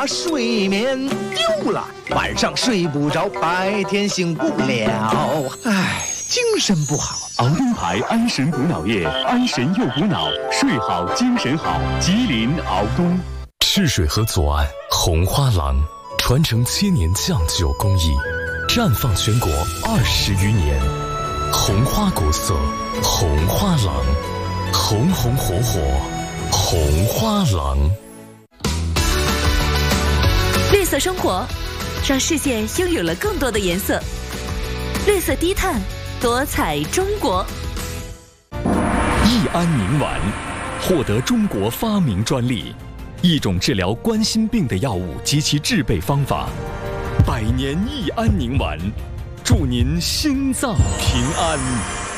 把睡眠丢了，晚上睡不着，白天醒不了，唉，精神不好。 熬灯牌安神补脑液，安神又补脑，睡好精神好。吉林熬东。 赤水河左岸红花廊，传承千年酱酒工艺，绽放全国20余年。红花古色，红花廊，红红火火，红花廊。 绿色生活，让世界拥有了更多的颜色。绿色低碳，多彩中国。 益安宁丸获得中国发明专利，一种治疗冠心病的药物及其制备方法。100年益安宁丸，祝您心脏平安。